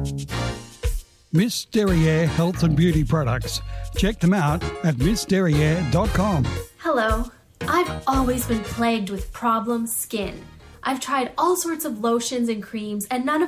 Miss Derriere Health and Beauty Products. Check them out at missderriere.com. Hello. I've always been plagued with problem skin. I've tried all sorts of lotions and creams, and none of